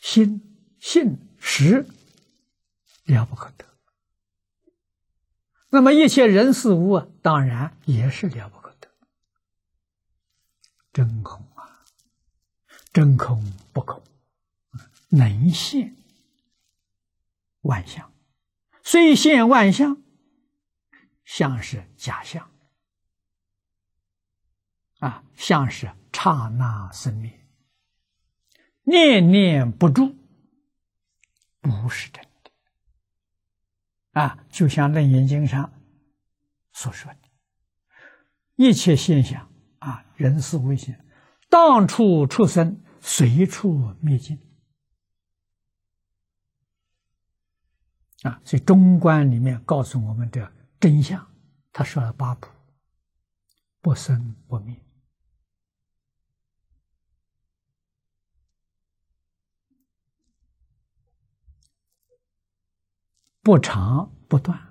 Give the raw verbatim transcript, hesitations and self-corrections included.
心、性、识了不可得。那么一切人事物啊，当然也是了不可得。真空啊，真空不空，能现万象，虽现万象，相是假象啊，相是刹那生灭，念念不住，不是真的啊。就像《楞严经》上所说的，一切现象啊，人事物现，当处出生，随处灭尽啊。所以中观里面告诉我们的真相，他说了八不：不生不灭，不长不断，